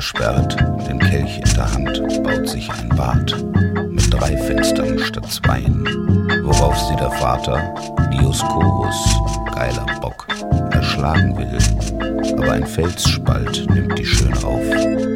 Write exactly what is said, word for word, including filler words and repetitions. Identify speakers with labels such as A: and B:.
A: eingesperrt, den Kelch in der Hand, baut sich ein Bad mit drei Fenstern statt zweien, worauf sie der Vater, Dioskורus, geiler Bock, erschlagen will. Aber ein Felsspalt nimmt die schön auf.